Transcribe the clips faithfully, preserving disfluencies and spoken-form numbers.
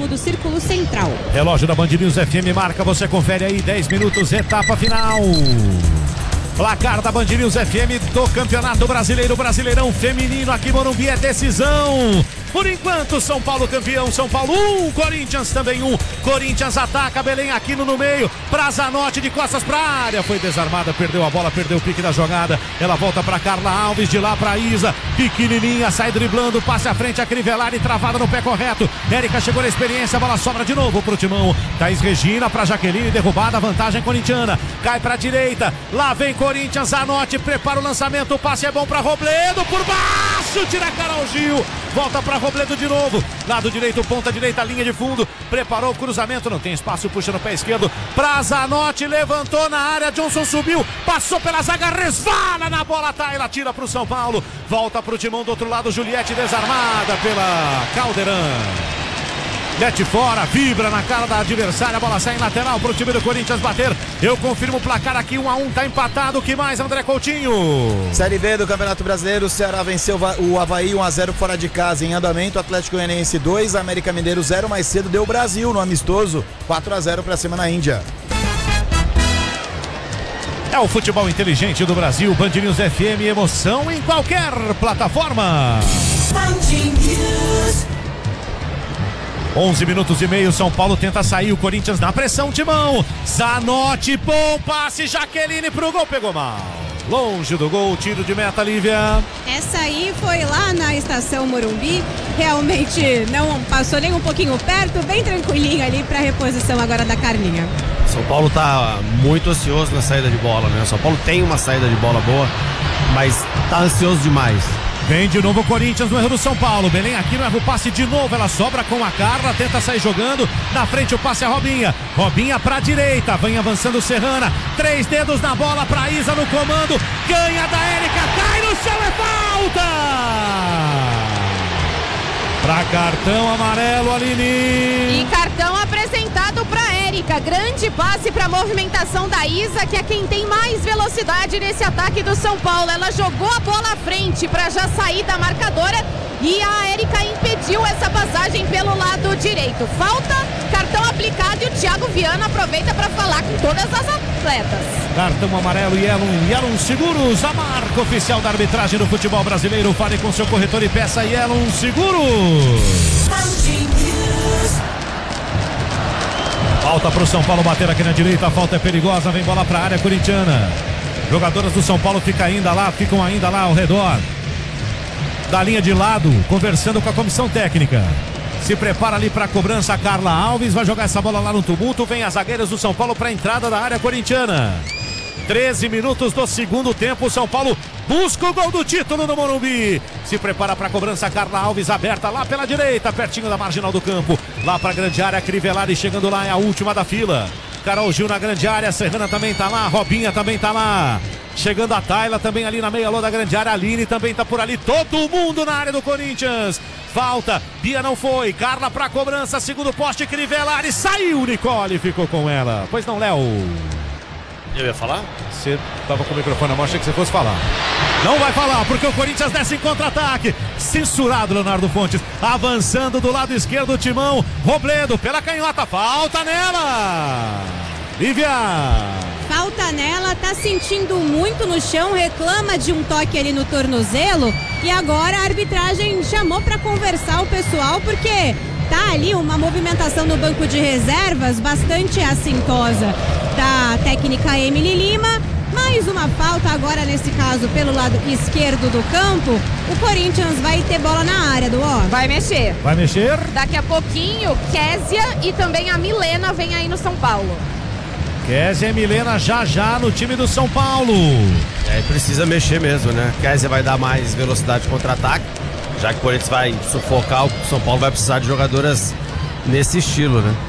próximo do Círculo Central. Relógio da Band News F M marca, você confere aí, dez minutos, etapa final. Placar da Band News F M do Campeonato Brasileiro, Brasileirão Feminino, aqui Morumbi é decisão. Por enquanto, São Paulo campeão, São Paulo um, Corinthians também um. Corinthians ataca, Belém Aquino no meio, pra Zanotti de costas pra área, foi desarmada, perdeu a bola, perdeu o pique da jogada, ela volta pra Carla Alves, de lá pra Isa, pequenininha, sai driblando, passe à frente, a Crivellari travada no pé correto, Érica chegou na experiência, a bola sobra de novo pro Timão, Thaís Regina pra Jaqueline, derrubada, vantagem corintiana, cai pra direita, lá vem Corinthians, Zanotti, prepara o lançamento, o passe é bom pra Robledo, por baixo, tira a Carol Gil, volta pra Robledo de novo, lado direito, ponta direita, linha de fundo, preparou o cruzamento, não tem espaço, puxa no pé esquerdo, pra Zanotti, levantou na área, Johnson subiu, passou pela zaga, resvala na bola, tá, ela tira pro São Paulo, volta pro Timão do outro lado, Juliette desarmada pela Caldeirão. Mete fora, vibra na cara da adversária, a bola sai em lateral pro time do Corinthians bater. Eu confirmo o placar aqui, um a um, tá empatado. O que mais, André Coutinho? Série B do Campeonato Brasileiro, o Ceará venceu o Avaí um a zero fora de casa em andamento. Atlético Goianiense dois, América Mineiro zero. Mais cedo deu o Brasil no amistoso, quatro a zero pra cima na Índia. É o futebol inteligente do Brasil, Band News F M, emoção em qualquer plataforma. Band News. onze minutos e meio, São Paulo tenta sair, o Corinthians na pressão, Timão, Zanotti, bom passe, Jaqueline pro gol, pegou mal, longe do gol, tiro de meta, Lívia. Essa aí foi lá na estação Morumbi, realmente não passou nem um pouquinho perto, bem tranquilinho ali pra reposição agora da Carlinha. São Paulo tá muito ansioso na saída de bola, né? São Paulo tem uma saída de bola boa, mas tá ansioso demais. Vem de novo o Corinthians no erro do São Paulo. Belém Aquino erra o passe de novo. Ela sobra com a Carla, tenta sair jogando. Na frente o passe é Robinha. Robinha pra direita. Vem avançando Serrana. Três dedos na bola pra Isa no comando. Ganha da Érica. Cai no chão, é falta! Pra cartão amarelo, Aline. E cartão apresentado pra Érica. Grande passe pra movimentação da Isa, que é quem tem mais velocidade nesse ataque do São Paulo. Ela jogou a bola à frente pra já sair da marcadora e a Érica impediu essa passagem pelo lado direito. Falta, cartão aplicado e o Thiago Viana aproveita para falar com todas as atletas. Cartão amarelo, Yellow, Yellow Seguros, a marca oficial da arbitragem do futebol brasileiro. Fale com seu corretor e peça Yellow Seguros. Falta pro São Paulo bater aqui na direita, a falta é perigosa, vem bola pra área corintiana. Jogadoras do São Paulo ficam ainda lá, ficam ainda lá ao redor da linha de lado, conversando com a comissão técnica. Se prepara ali para a cobrança a Carla Alves, vai jogar essa bola lá no tumulto, vem as zagueiras do São Paulo para a entrada da área corintiana. treze minutos do segundo tempo, o São Paulo busca o gol do título no Morumbi. Se prepara para a cobrança, Carla Alves aberta lá pela direita, pertinho da marginal do campo. Lá para a grande área, Crivellari chegando lá, é a última da fila. Carol Gil na grande área, Serrana também tá lá, Robinha também tá lá. Chegando a Tayla também ali na meia lua da grande área, Aline também tá por ali, todo mundo na área do Corinthians. Falta, Bia não foi, Carla pra cobrança, segundo poste, Crivellari, saiu, Nicole ficou com ela. Pois não, Léo? Eu ia falar? Você tava com o microfone na mão, achei que você fosse falar. Não vai falar, porque o Corinthians desce em contra-ataque. Censurado, Leonardo Fontes. Avançando do lado esquerdo, o Timão. Robledo pela canhota, falta nela. Lívia. Falta nela, tá sentindo muito no chão, reclama de um toque ali no tornozelo. E agora a arbitragem chamou para conversar o pessoal, porque tá ali uma movimentação no banco de reservas bastante assintosa da técnica Emily Lima. Mais uma falta agora nesse caso pelo lado esquerdo do campo. O Corinthians vai ter bola na área do ó. Vai mexer. Vai mexer? Daqui a pouquinho, Késia e também a Milena vem aí no São Paulo. Késia e Milena já já no time do São Paulo. É, precisa mexer mesmo, né? Késia vai dar mais velocidade de contra-ataque, já que o Corinthians vai sufocar, o São Paulo vai precisar de jogadoras nesse estilo, né?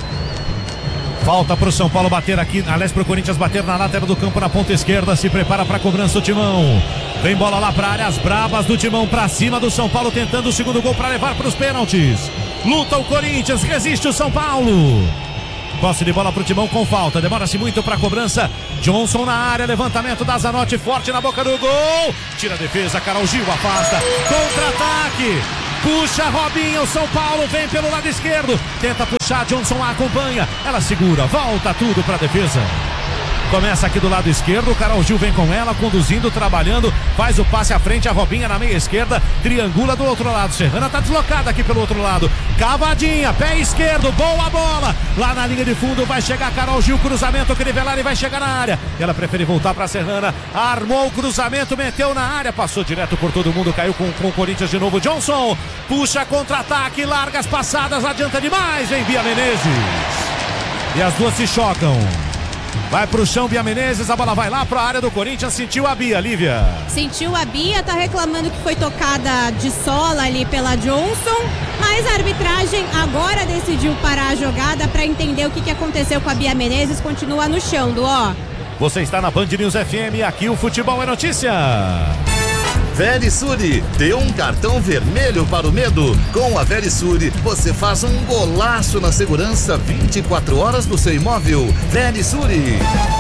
Falta pro São Paulo bater aqui, aliás pro Corinthians bater na lateral do campo na ponta esquerda, se prepara pra cobrança o Timão. Vem bola lá pra área, as brabas do Timão pra cima do São Paulo, tentando o segundo gol pra levar pros pênaltis. Luta o Corinthians, resiste o São Paulo. Posse de bola pro Timão com falta, demora-se muito pra cobrança. Johnson na área, levantamento da Zanotti, forte na boca do gol. Tira a defesa, Carol Gil afasta. Contra-ataque. Puxa Robinho, o São Paulo vem pelo lado esquerdo. Tenta puxar, Johnson a acompanha. Ela segura, volta tudo para a defesa. Começa aqui do lado esquerdo, o Carol Gil vem com ela, conduzindo, trabalhando, faz o passe à frente, a Robinha na meia esquerda, triangula do outro lado, Serrana tá deslocada aqui pelo outro lado, cavadinha, pé esquerdo, boa bola, lá na linha de fundo vai chegar a Carol Gil, cruzamento, Crivellari vai chegar na área, ela prefere voltar pra Serrana, armou o cruzamento, meteu na área, passou direto por todo mundo, caiu com, com o Corinthians de novo, Johnson, puxa contra-ataque, larga as passadas, adianta demais, vem Bia Menezes, e as duas se chocam. Vai pro chão Bia Menezes, a bola vai lá pra área do Corinthians, sentiu a Bia, Lívia. Sentiu a Bia, tá reclamando que foi tocada de sola ali pela Johnson, mas a arbitragem agora decidiu parar a jogada pra entender o que, que aconteceu com a Bia Menezes, continua no chão, do ó. Você está na Band News F M, aqui o Futebol é Notícia. Verisure, dê um cartão vermelho para o medo. Com a Verisure, você faz um golaço na segurança vinte e quatro horas do seu imóvel. Verisure.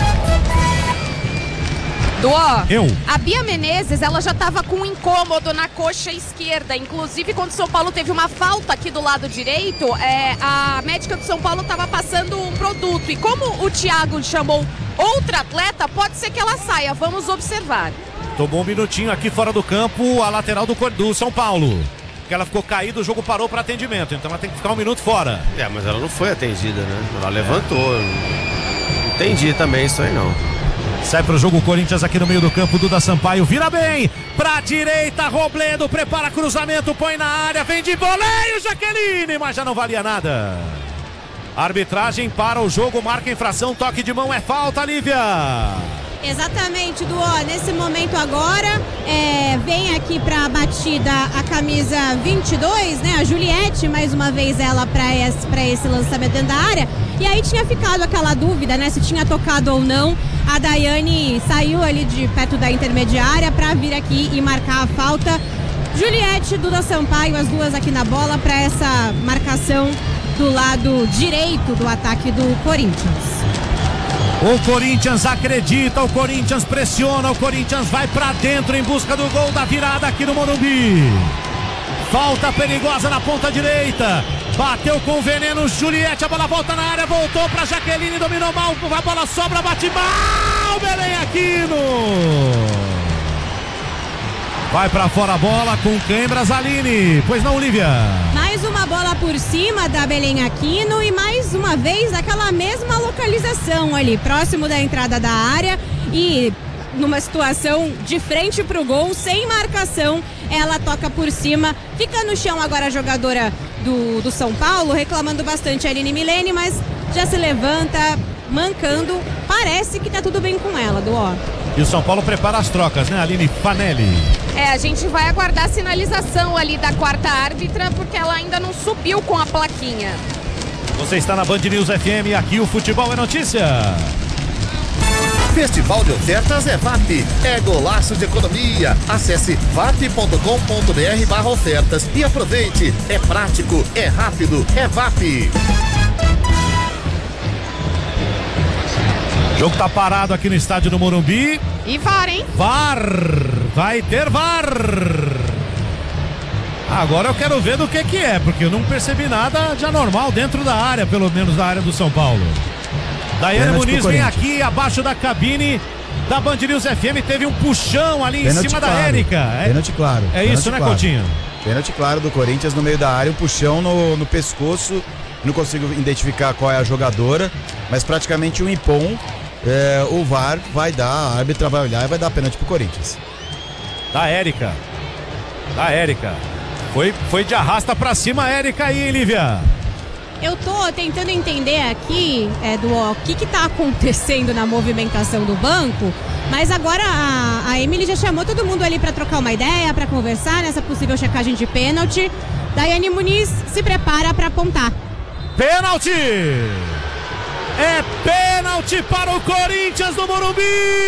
Duó, Eu. a Bia Menezes, ela já estava com um incômodo na coxa esquerda, inclusive quando o São Paulo teve uma falta aqui do lado direito, é, a médica do São Paulo estava passando um produto, e como o Thiago chamou outra atleta, pode ser que ela saia, vamos observar. Tomou um minutinho aqui fora do campo, a lateral do, do São Paulo, porque ela ficou caída, o jogo parou para atendimento, então ela tem que ficar um minuto fora. É, mas ela não foi atendida, né? Ela levantou. Não entendi também isso aí, não. Sai pro jogo o Corinthians aqui no meio do campo, Duda Sampaio vira bem, pra direita, Robledo, prepara cruzamento, põe na área, vem de voleio, Jaqueline, mas já não valia nada. Arbitragem para o jogo, marca infração, toque de mão, é falta, Lívia. Exatamente, Duó, nesse momento agora, é, vem aqui para a batida a camisa vinte e dois, né, a Juliette, mais uma vez ela para esse, pra esse lançamento dentro da área, e aí tinha ficado aquela dúvida, né, se tinha tocado ou não. A Daiane saiu ali de perto da intermediária para vir aqui e marcar a falta. Juliette, Duda Sampaio, as duas aqui na bola para essa marcação do lado direito do ataque do Corinthians. O Corinthians acredita, o Corinthians pressiona, o Corinthians vai pra dentro em busca do gol da virada aqui no Morumbi. Falta perigosa na ponta direita, bateu com veneno Juliette, a bola volta na área, voltou pra Jaqueline, dominou mal, a bola sobra, bate mal, Belém Aquino. Vai pra fora a bola com câimbras, Aline. Pois não, Lívia? Mais uma bola por cima da Belém Aquino e mais uma vez aquela mesma localização ali, próximo da entrada da área e numa situação de frente pro gol, sem marcação, ela toca por cima, fica no chão agora a jogadora do, do São Paulo, reclamando bastante a Aline Milene, mas já se levanta, mancando, parece que tá tudo bem com ela, do ó. E o São Paulo prepara as trocas, né, Aline Fanelli? É, a gente vai aguardar a sinalização ali da quarta árbitra, porque ela ainda não subiu com a plaquinha. Você está na Band News F M, aqui o Futebol é Notícia. Festival de ofertas é V A P, é golaço de economia. Acesse vap ponto com ponto br barra ofertas e aproveite. É prático, é rápido, é V A P. O jogo tá parado aqui no estádio do Morumbi. E V A R, hein? V A R, vai ter V A R. Agora eu quero ver do que que é, porque eu não percebi nada de anormal dentro da área, pelo menos da área do São Paulo. Daiane Muniz vem aqui abaixo da cabine da Band News F M, teve um puxão ali Pênalti em cima claro. da Érica. É, Pênalti claro. é Pênalti isso, né, claro. Coutinho? Pênalti claro do Corinthians no meio da área, um puxão no, no pescoço. Não consigo identificar qual é a jogadora, mas praticamente um impom. É, o V A R vai dar, a árbitra vai olhar e vai dar pênalti pro Corinthians. Da Érica. Da Érica. Foi, foi de arrasta pra cima a Érica aí, Lívia. Eu tô tentando entender aqui, é, do ó, o que que tá acontecendo na movimentação do banco, mas agora a, a Emily já chamou todo mundo ali para trocar uma ideia, para conversar nessa possível checagem de pênalti. Daiane Muniz se prepara para apontar. Pênalti! É pênalti para o Corinthians no Morumbi!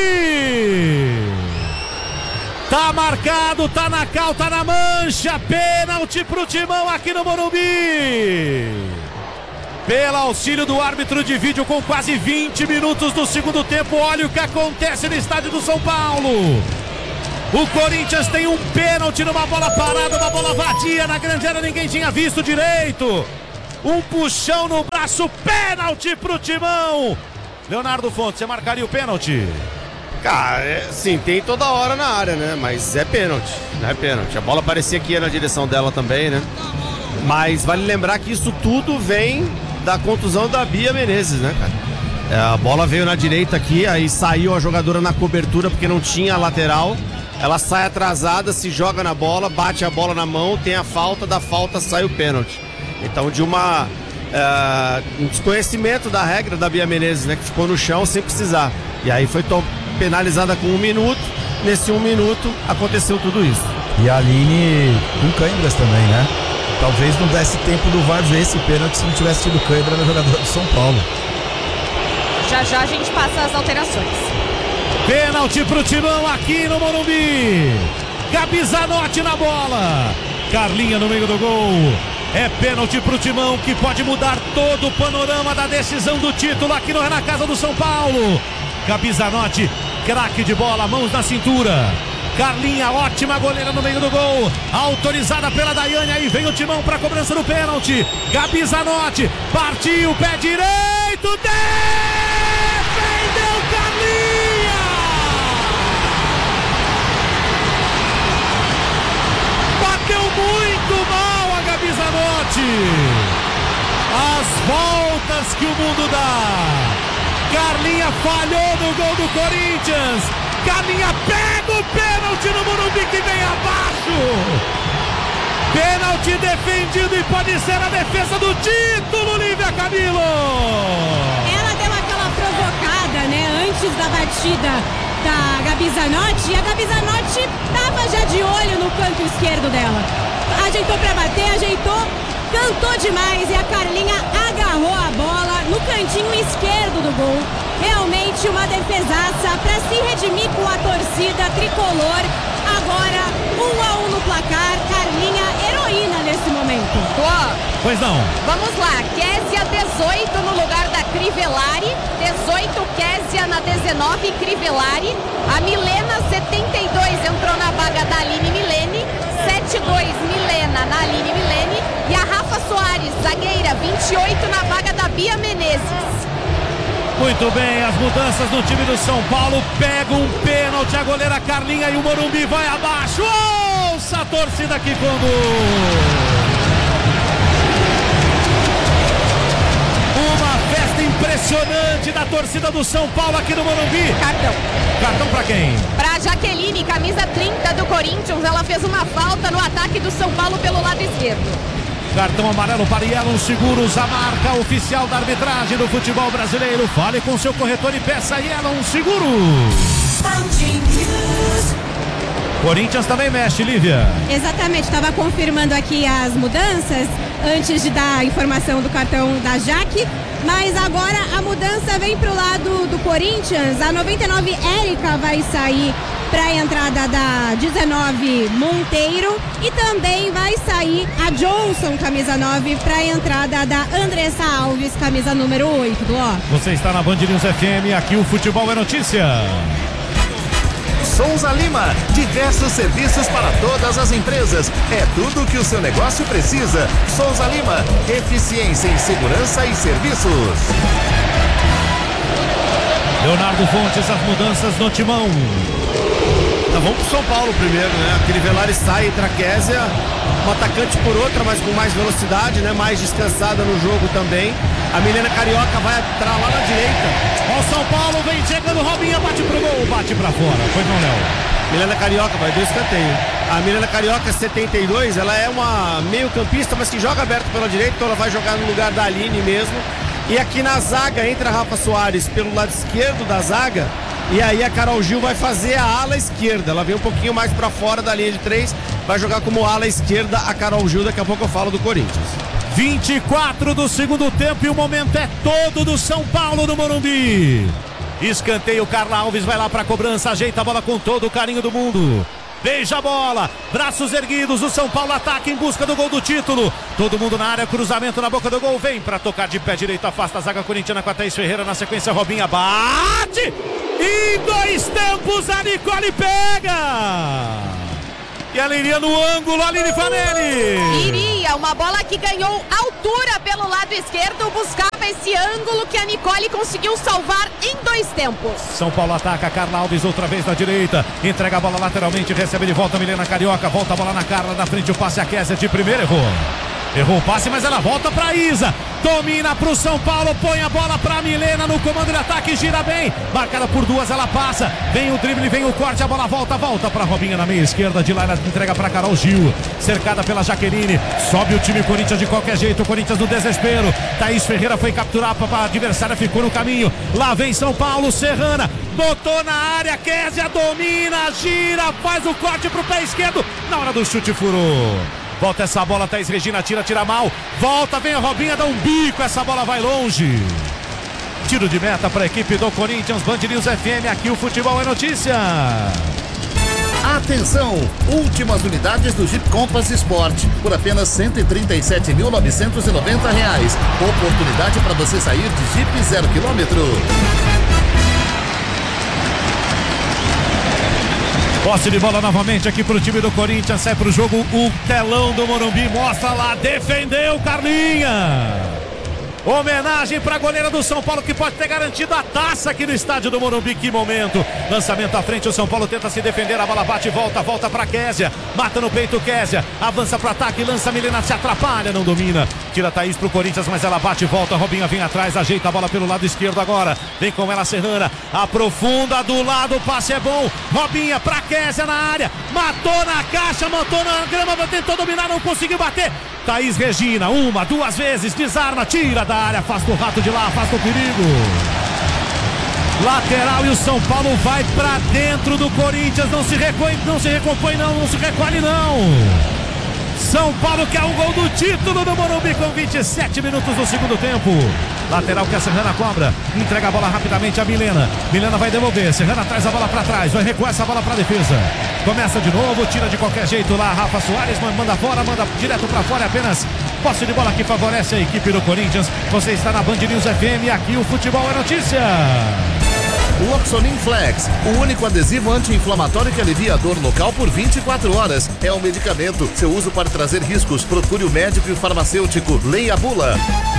Tá marcado, tá na cal, tá na mancha, pênalti pro Timão aqui no Morumbi! Pelo auxílio do árbitro de vídeo, com quase vinte minutos do segundo tempo, olha o que acontece no estádio do São Paulo. O Corinthians tem um pênalti numa bola parada, uma bola vadia na grande área, ninguém tinha visto direito. Um puxão no braço, pênalti pro Timão. Leonardo Fontes, você marcaria o pênalti? Cara, é, sim, tem toda hora na área, né? Mas é pênalti, não é pênalti. A bola parecia que ia na direção dela também, né? Mas vale lembrar que isso tudo vem da contusão da Bia Menezes, né, cara? É, a bola veio na direita aqui, aí saiu a jogadora na cobertura porque não tinha lateral. Ela sai atrasada, se joga na bola, bate a bola na mão, tem a falta, da falta sai o pênalti. Então, de uma uh, um desconhecimento da regra da Bia Menezes, né? Que ficou no chão sem precisar. E aí foi penalizada com um minuto. Nesse um minuto aconteceu tudo isso. E a Aline com câimbras também, né? Talvez não desse tempo do V A R ver esse pênalti se não tivesse tido câimbra no jogador do São Paulo. Já já a gente passa as alterações. Pênalti pro Timão aqui no Morumbi. Gabi Zanotti na bola. Carlinha no meio do gol. É pênalti pro Timão que pode mudar todo o panorama da decisão do título aqui no, na casa do São Paulo. Gabi Zanotti, craque de bola, mãos na cintura. Carlinha, ótima goleira no meio do gol. Autorizada pela Daiane, aí vem o Timão pra cobrança do pênalti. Gabi Zanotti, partiu, pé direito, defendeu Carlinha! Bateu muito mal a Gabi Zanotti. As voltas que o mundo dá. Carlinha falhou no gol do Corinthians. Carlinha pega o pênalti no Morumbi que vem abaixo. Pênalti defendido e pode ser a defesa do título, Lívia Camilo. Ela deu aquela provocada, né, antes da batida da Gabi Zanotti. E a Gabi Zanotti estava já de olho no canto esquerdo dela. Ajeitou para bater, ajeitou, cantou demais e a Carlinha agarrou a bola no cantinho esquerdo do gol. Realmente uma defesaça para se redimir com a torcida tricolor. Agora um a um no placar. Carlinha, heroína nesse momento. Boa. Pois não. Vamos lá, Késia dezoito no lugar da Crivellari, dezoito Késia na dezenove Crivellari, a Milena setenta e dois entrou na vaga da Aline Milene, setenta e dois Milena na Aline Milene e a Rafa Soares, zagueira, vinte e oito na vaga da Bia Menezes. Muito bem, as mudanças no time do São Paulo. Pega um pênalti, a goleira Carlinha e o Morumbi vai abaixo. Ouça a torcida aqui quando... Uma festa impressionante da torcida do São Paulo aqui no Morumbi. Cartão. Cartão pra quem? Pra Jaqueline, camisa trinta do Corinthians. Ela fez uma falta no ataque do São Paulo pelo lado esquerdo. Cartão amarelo para Yellow Seguros, a marca oficial da arbitragem do futebol brasileiro. Fale com seu corretor e peça Yellow Seguros. Corinthians também mexe, Lívia. Exatamente, estava confirmando aqui as mudanças antes de dar a informação do cartão da Jaque, mas agora a mudança vem para o lado do Corinthians. A noventa e nove Érica vai sair para a entrada da dezenove Monteiro e também vai sair a Johnson, camisa nove, para a entrada da Andressa Alves, camisa número oito. Ó. Você está na Band News F M, aqui o futebol é notícia. Souza Lima, diversos serviços para todas as empresas. É tudo o que o seu negócio precisa. Souza Lima, eficiência em segurança e serviços. Leonardo Fontes, as mudanças no Timão. Então vamos pro São Paulo primeiro, né? A Crivellari sai, entra a Késia, um atacante por outra, mas com mais velocidade, né? Mais descansada no jogo também. A Milena Carioca vai entrar lá na direita. Ó, o São Paulo vem chegando, Robinha bate pro gol, bate pra fora. Pois não, Léo? Milena Carioca vai do escanteio. A Milena Carioca setenta e dois, ela é uma meio campista, mas que joga aberto pela direita, então ela vai jogar no lugar da Aline mesmo. E aqui na zaga entra a Rafa Soares pelo lado esquerdo da zaga. E aí a Carol Gil vai fazer a ala esquerda. Ela vem um pouquinho mais pra fora da linha de três. Vai jogar como ala esquerda a Carol Gil. Daqui a pouco eu falo do Corinthians. vinte e quatro do segundo tempo e o momento é todo do São Paulo no Morumbi. Escanteio, Carla Alves vai lá pra cobrança. Ajeita a bola com todo o carinho do mundo. Beija a bola, braços erguidos, o São Paulo ataca em busca do gol do título. Todo mundo na área, cruzamento na boca do gol. Vem pra tocar de pé direito, afasta a zaga corintiana com a Thaís Ferreira. Na sequência, Robinha bate. Em dois tempos a Nicole pega. E ela iria no ângulo, Aline Fanelli. Iria, uma bola que ganhou altura pelo lado esquerdo, buscava esse ângulo que a Nicole conseguiu salvar em dois tempos. São Paulo ataca, Carla Alves outra vez na direita, entrega a bola lateralmente, recebe de volta a Milena Carioca, volta a bola na Carla, na frente o passe a Kézia de primeira, errou. Errou o passe, mas ela volta pra Isa. Domina pro São Paulo, põe a bola pra Milena no comando de ataque, gira bem. Marcada por duas, ela passa. Vem o drible, vem o corte, a bola volta, volta pra Robinha na meia esquerda. De lá ela entrega pra Carol Gil. Cercada pela Jaqueline. Sobe o time Corinthians de qualquer jeito. O Corinthians no desespero. Thaís Ferreira foi capturar, a adversária ficou no caminho. Lá vem São Paulo, Serrana. Botou na área, Kézia domina, gira, faz o corte pro pé esquerdo. Na hora do chute, furou. Volta essa bola, Thaís Regina, tira, tira mal. Volta, vem a Robinha, dá um bico, essa bola vai longe. Tiro de meta para a equipe do Corinthians, Band News F M, aqui o futebol é notícia. Atenção, últimas unidades do Jeep Compass Sport, por apenas cento e trinta e sete mil novecentos e noventa reais. Oportunidade para você sair de Jeep zero quilômetro. Posse de bola novamente aqui pro time do Corinthians, sai pro jogo o telão do Morumbi, mostra lá, defendeu Carlinha. Homenagem para a goleira do São Paulo que pode ter garantido a taça aqui no estádio do Morumbi. Que momento, lançamento à frente, o São Paulo tenta se defender, a bola bate e volta, volta para Kézia, mata no peito Kézia, avança pro ataque, lança a Milena, se atrapalha, não domina, tira a Thaís pro Corinthians, mas ela bate e volta, Robinha vem atrás, ajeita a bola pelo lado esquerdo agora, vem com ela Serrana, aprofunda do lado, o passe é bom, Robinha pra Kézia na área, matou na caixa, matou na grama, tentou dominar, não conseguiu bater. Thaís Regina, uma, duas vezes, desarma, tira da área, afasta o rato de lá, afasta o perigo. Lateral e o São Paulo vai pra dentro do Corinthians, não se recompõe, não se recompõe não, não se recolhe não. São Paulo quer um gol do título no Morumbi com vinte e sete minutos do segundo tempo. Lateral que a Serrana cobra, entrega a bola rapidamente a Milena. Milena vai devolver, Serrana traz a bola pra trás, vai recuar essa bola pra defesa. Começa de novo, tira de qualquer jeito lá, Rafa Soares, manda fora, manda direto pra fora, apenas posse de bola que favorece a equipe do Corinthians. Você está na Band News F M e aqui o futebol é notícia. Loxonin Flex, o único adesivo anti-inflamatório que alivia a dor local por vinte e quatro horas. É um medicamento. Seu uso pode trazer riscos. Procure o médico e o farmacêutico. Leia a bula.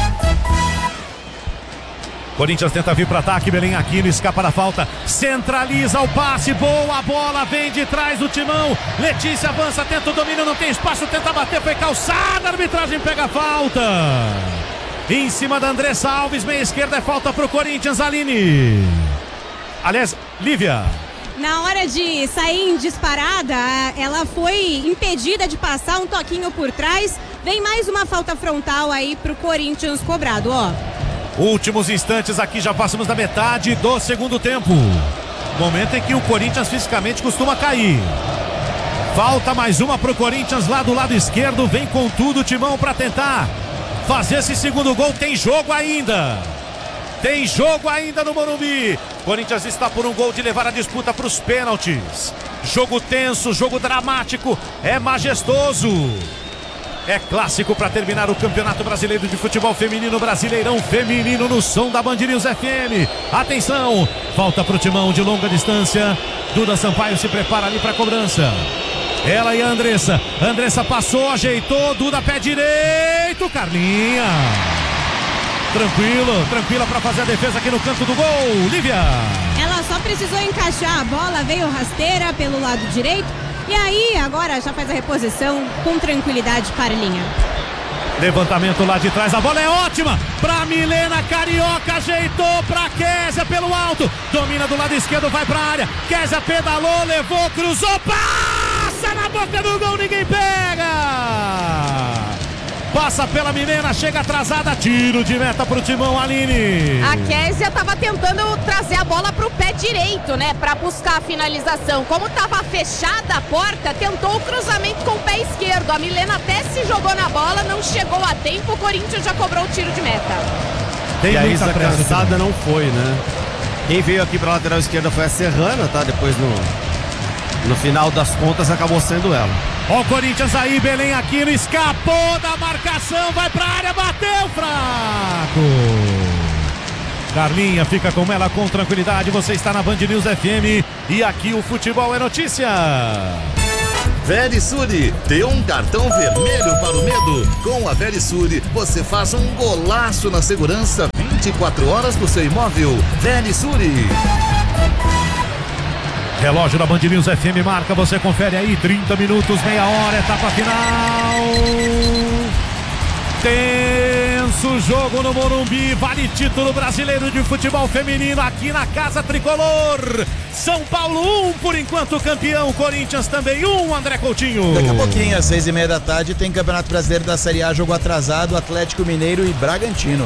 Corinthians tenta vir para ataque, Belém Aquino escapa da falta, centraliza o passe, boa bola, vem de trás do Timão, Letícia avança, tenta o domínio, não tem espaço, tenta bater, foi calçada, a arbitragem pega a falta. Em cima da Andressa Alves, meia esquerda, é falta pro Corinthians, Aline. Aliás, Lívia. Na hora de sair em disparada, ela foi impedida de passar um toquinho por trás. Vem mais uma falta frontal aí pro Corinthians cobrado, ó. Últimos instantes aqui, já passamos da metade do segundo tempo. Momento em que o Corinthians fisicamente costuma cair. Falta mais uma pro Corinthians lá do lado esquerdo. Vem com tudo o Timão para tentar fazer esse segundo gol. Tem jogo ainda. Tem jogo ainda no Morumbi. Corinthians está por um gol de levar a disputa para os pênaltis. Jogo tenso, jogo dramático. É majestoso. É clássico para terminar o Campeonato Brasileiro de Futebol Feminino, Brasileirão Feminino no som da Band News F M. Atenção, falta pro Timão de longa distância. Duda Sampaio se prepara ali para a cobrança. Ela e a Andressa. Andressa passou, ajeitou, Duda pé direito, Carlinha. Tranquilo, tranquila para fazer a defesa aqui no canto do gol, Lívia. Ela só precisou encaixar a bola, veio rasteira pelo lado direito. E aí, agora já faz a reposição com tranquilidade para a linha. Levantamento lá de trás, a bola é ótima para Milena Carioca, ajeitou para Kézia pelo alto, domina do lado esquerdo, vai para a área, Kézia pedalou, levou, cruzou, passa na boca do gol, ninguém pega! Passa pela Milena, chega atrasada, tiro de meta pro Timão, Aline. A Kézia tava tentando trazer a bola pro pé direito, né? Pra buscar a finalização. Como tava fechada a porta, tentou o cruzamento com o pé esquerdo. A Milena até se jogou na bola, não chegou a tempo, o Corinthians já cobrou o tiro de meta. Tem e a Isa cansada não foi, né? Quem veio aqui pra lateral esquerda foi a Serrana, tá? Depois no, no final das contas acabou sendo ela. Ó o Corinthians aí, Belém Aquino, escapou da marcação, vai pra área, bateu, fraco. Carlinha fica com ela com tranquilidade. Você está na Band News F M e aqui o futebol é notícia. Verisure, dê um cartão vermelho para o medo. Com a Verisure, você faz um golaço na segurança vinte e quatro horas do seu imóvel. Verisure. Relógio da Band News F M marca, você confere aí, trinta minutos, meia hora, etapa final. Tenso jogo no Morumbi, vale título brasileiro de futebol feminino aqui na Casa Tricolor. São Paulo um, por enquanto campeão, Corinthians também um, André Coutinho. Daqui a pouquinho, às seis e meia da tarde, tem Campeonato Brasileiro da Série A, jogo atrasado, Atlético Mineiro e Bragantino.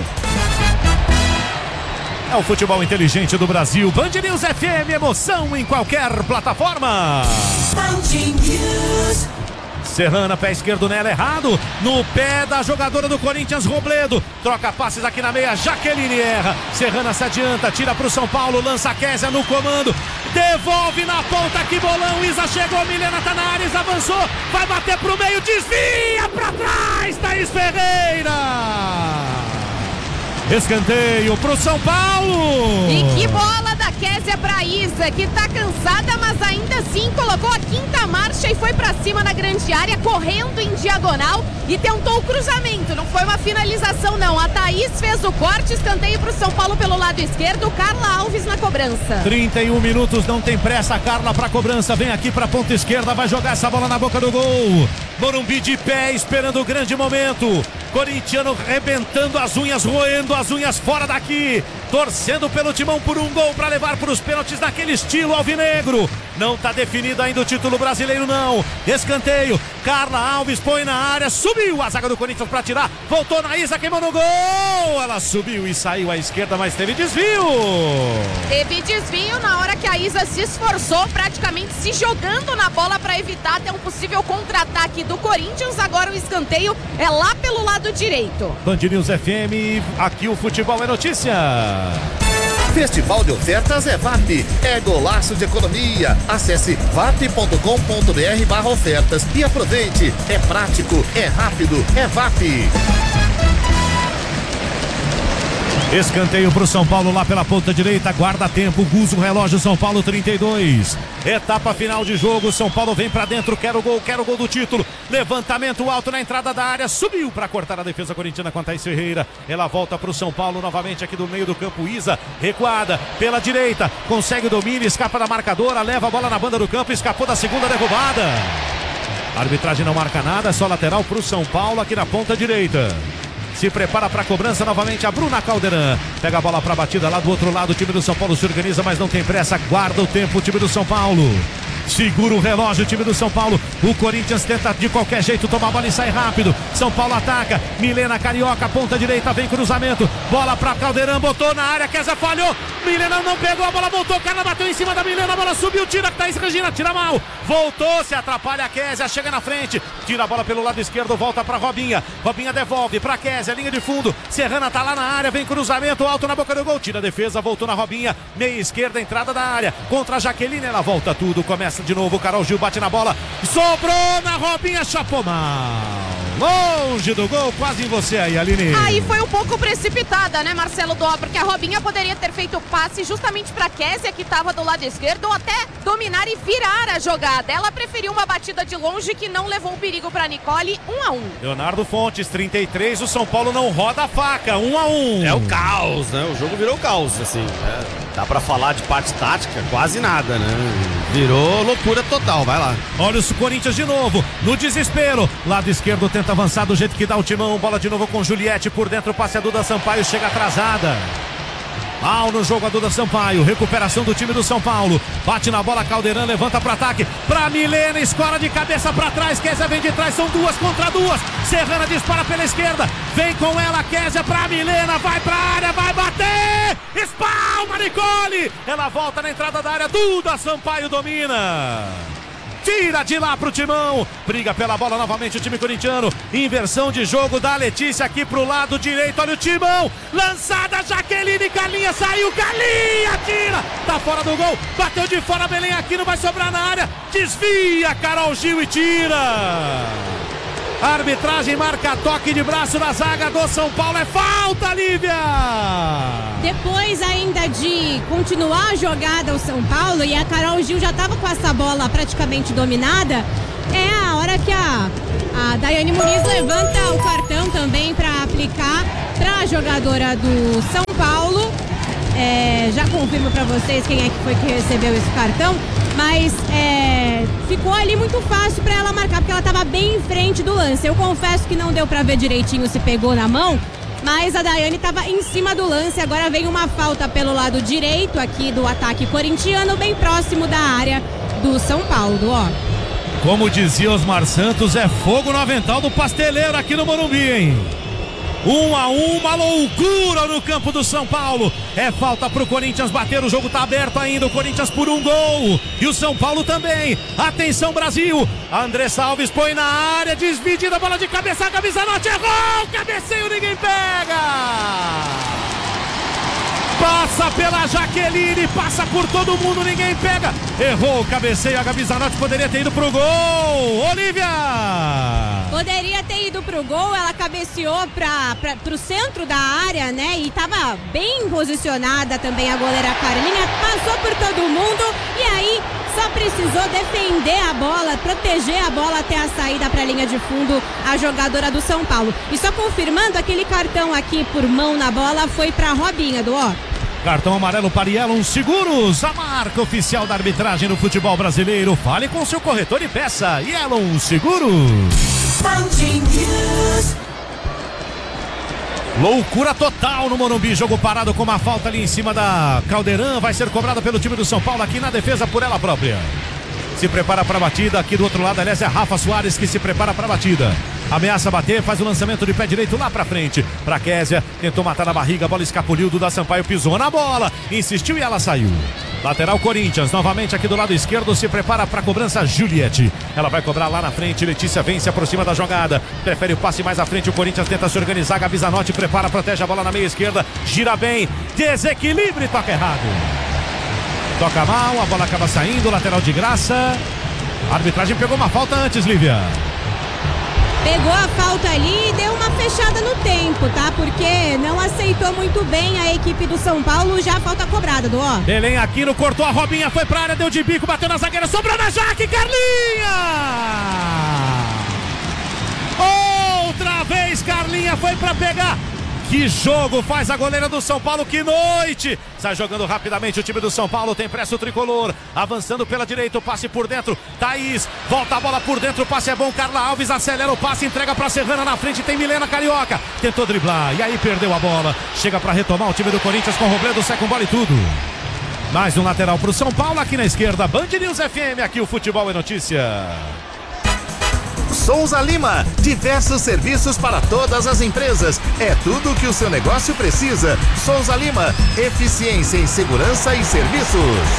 É o futebol inteligente do Brasil. Band News F M, emoção em qualquer plataforma. Band News. Serrana, pé esquerdo nela, errado. No pé da jogadora do Corinthians, Robledo. Troca passes aqui na meia, Jaqueline erra. Serrana se adianta, tira pro São Paulo, lança a Kézia no comando. Devolve na ponta, que bolão. Isa chegou, Milena tá na área, Isa avançou. Vai bater pro meio, desvia pra trás, Thaís Ferreira. Escanteio pro São Paulo. E que bola da Kézia pra Isa, que tá cansada, mas ainda assim colocou a quinta marcha e foi pra cima na grande área, correndo em diagonal e tentou o cruzamento. Não foi uma finalização, não. A Thaís fez o corte, escanteio pro São Paulo pelo lado esquerdo. Carla Alves na cobrança. trinta e um minutos, não tem pressa. Carla pra cobrança, vem aqui pra ponta esquerda, vai jogar essa bola na boca do gol. Morumbi de pé, esperando o grande momento. Corintiano rebentando as unhas, roendo as unhas fora daqui, torcendo pelo Timão por um gol para levar para os pênaltis naquele estilo alvinegro. Não está definido ainda o título brasileiro, não. Escanteio, Carla Alves põe na área, subiu a zaga do Corinthians para tirar, voltou na Isa, queimou no gol. Ela subiu e saiu à esquerda, mas teve desvio. Teve desvio na hora que a Isa se esforçou, praticamente se jogando na bola para evitar até um possível contra-ataque do Corinthians. Agora o escanteio é lá pelo lado direito. Band News F M, aqui o futebol é notícia. Festival de ofertas é V A P, é golaço de economia. Acesse vap ponto com ponto br barra ofertas e aproveite. É prático, é rápido, é V A P. Escanteio pro São Paulo lá pela ponta direita, guarda tempo, Guzo, relógio, São Paulo trinta e dois. Etapa final de jogo, São Paulo vem pra dentro, quer o gol, quer o gol do título. Levantamento alto na entrada da área, subiu pra cortar a defesa corintiana com a Thaís Ferreira. Ela volta pro São Paulo novamente aqui do meio do campo, Isa, recuada pela direita, consegue o domínio, escapa da marcadora, leva a bola na banda do campo, escapou da segunda derrubada. A arbitragem não marca nada, só lateral pro São Paulo aqui na ponta direita. Se prepara para a cobrança novamente a Bruna Calderan. Pega a bola para a batida lá do outro lado. O time do São Paulo se organiza, mas não tem pressa. Guarda o tempo o time do São Paulo. Segura o relógio o time do São Paulo. O Corinthians tenta de qualquer jeito tomar a bola e sai rápido. São Paulo ataca. Milena Carioca, ponta direita, vem cruzamento. Bola para Calderan, botou na área. Kézia falhou. Milena não pegou, a bola voltou. Carla bateu em cima da Milena, a bola subiu. Tira Thaís Regina, tira mal. Voltou, se atrapalha a Kézia, chega na frente. Tira a bola pelo lado esquerdo, volta para Robinha. Robinha devolve para Kézia, linha de fundo. Serrana tá lá na área, vem cruzamento alto na boca do gol. Tira a defesa, voltou na Robinha. Meia esquerda, entrada da área. Contra a Jaqueline, ela volta tudo. Começa de novo, Carol Gil bate na bola, sobrou na Robinha, chapou mal, longe do gol, quase em você aí, Aline. Aí foi um pouco precipitada, né, Marcelo Dó, porque a Robinha poderia ter feito o passe justamente pra Kézia, que estava do lado esquerdo, ou até dominar e virar a jogada. Ela preferiu uma batida de longe que não levou o perigo pra Nicole. Um a um. Leonardo Fontes, trinta e três, o São Paulo não roda a faca, um a um. É o caos, né, o jogo virou caos, assim, né? Dá pra falar de parte tática, quase nada, né? Virou loucura total, vai lá. Olha o Corinthians de novo, no desespero. Lado esquerdo tenta avançar do jeito que dá o Timão. Bola de novo com Juliette por dentro, passe a Duda Sampaio, chega atrasada. Mal no jogo a Duda Sampaio, recuperação do time do São Paulo. Bate na bola, Calderan levanta para ataque. Pra Milena, escora de cabeça para trás. Kézia vem de trás, são duas contra duas. Serrana dispara pela esquerda. Vem com ela, Kézia pra Milena. Vai pra área, vai bater. Espalma, Nicole. Ela volta na entrada da área. Duda Sampaio domina. Tira de lá pro Timão, briga pela bola novamente o time corintiano, inversão de jogo da Letícia aqui pro lado direito, olha o Timão, lançada, Jaqueline, Carlinha, saiu, Carlinha, tira, tá fora do gol, bateu de fora, Belém aqui, não vai sobrar na área, desvia, Carol Gil e tira. A arbitragem marca toque de braço na zaga do São Paulo, é falta, Lívia! depois ainda de continuar a jogada o São Paulo e a Carol Gil já estava com essa bola praticamente dominada, é a hora que a, a Daiane Muniz levanta o cartão também para aplicar para a jogadora do São Paulo. É, já confirmo para vocês quem é que foi que recebeu esse cartão, mas é, ficou ali muito fácil para ela marcar, porque ela estava bem em frente do lance. Eu confesso que não deu para ver direitinho se pegou na mão, mas a Daiane estava em cima do lance. Agora vem uma falta pelo lado direito aqui do ataque corintiano, bem próximo da área do São Paulo, ó. Como dizia Osmar Santos, é fogo no avental do pasteleiro aqui no Morumbi, hein? Um a um, uma loucura no campo do São Paulo. É falta pro Corinthians bater, o jogo tá aberto ainda. O Corinthians por um gol e o São Paulo também. Atenção, Brasil. Andressa Alves põe na área, desvidida, bola de cabeça, camisa norte, errou, cabeceio, ninguém pega. Passa pela Jaqueline, passa por todo mundo, ninguém pega. Errou o cabeceio, a Gabi Zanotti poderia ter ido pro gol. Olívia! Poderia ter ido pro gol, ela cabeceou pra, pra, pro centro da área, né? E tava bem posicionada também a goleira Carlinha, passou por todo mundo e aí só precisou defender a bola, proteger a bola até a saída pra linha de fundo, a jogadora do São Paulo. E só confirmando, aquele cartão aqui por mão na bola foi pra Robinha, do ó. Cartão amarelo para Yellow Seguros, a marca oficial da arbitragem no futebol brasileiro. Fale com seu corretor e peça Yellow Seguros. Loucura total no Morumbi, jogo parado com uma falta ali em cima da Caldeirão, vai ser cobrada pelo time do São Paulo aqui na defesa por ela própria. Se prepara para a batida, aqui do outro lado, aliás, é Rafa Soares que se prepara para a batida. Ameaça bater, faz o lançamento de pé direito lá pra frente. Pra Késia, tentou matar na barriga, a bola escapuliu, Duda Sampaio pisou na bola, insistiu e ela saiu. Lateral Corinthians, novamente aqui do lado esquerdo, se prepara para a cobrança Juliette. Ela vai cobrar lá na frente, Letícia vem, se aproxima da jogada, prefere o passe mais à frente, o Corinthians tenta se organizar, Gabi Zanotti prepara, protege a bola na meia esquerda, gira bem, desequilíbrio e toca errado. Toca mal, a bola acaba saindo, lateral de graça. A arbitragem pegou uma falta antes, Lívia. Pegou a falta ali e deu uma fechada no tempo, tá? Porque não aceitou muito bem a equipe do São Paulo, já falta cobrada, do ó. Belém Aquino cortou a Robinha, foi pra área, deu de bico, bateu na zagueira, sobrou na Jaque, Carlinha! Outra vez Carlinha foi pra pegar. Que jogo faz a goleira do São Paulo, que noite! Sai jogando rapidamente o time do São Paulo, tem pressa o tricolor, avançando pela direita, o passe por dentro, Thaís, volta a bola por dentro, o passe é bom, Carla Alves acelera o passe, entrega pra Serrana na frente, tem Milena Carioca, tentou driblar, e aí perdeu a bola, chega pra retomar o time do Corinthians com Robledo, sai com bola e tudo. Mais um lateral pro São Paulo, aqui na esquerda, Band News F M, aqui o Futebol é Notícia. Souza Lima, diversos serviços para todas as empresas. É tudo o que o seu negócio precisa. Souza Lima, eficiência em segurança e serviços.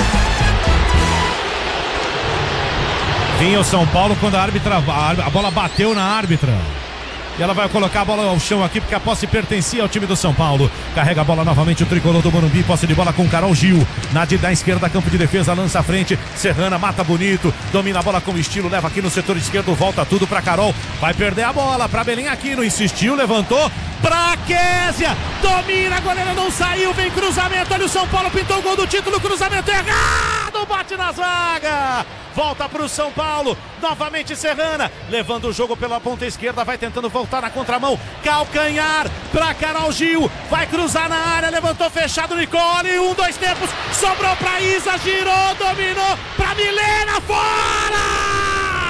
Vinha o São Paulo quando a árbitra, a bola bateu na árbitra. E ela vai colocar a bola ao chão aqui, porque a posse pertencia ao time do São Paulo. Carrega a bola novamente o tricolor do Morumbi. Posse de bola com Carol Gil. Na de da esquerda, campo de defesa, lança à frente. Serrana mata bonito. Domina a bola com estilo. Leva aqui no setor esquerdo. Volta tudo pra Carol. Vai perder a bola pra Belém Aquino. Insistiu, levantou. Pra Késia. Domina, a goleira não saiu. Vem cruzamento. Olha o São Paulo. Pintou o gol do título. Cruzamento errado. Bate na zaga. Volta pro São Paulo. Novamente Serrana. Levando o jogo pela ponta esquerda. Vai tentando voltar na contramão. Calcanhar pra Carol Gil. Vai cruzar na área. Levantou fechado Nicole. Um, dois tempos. Sobrou pra Isa. Girou. Dominou pra Milena. Fora!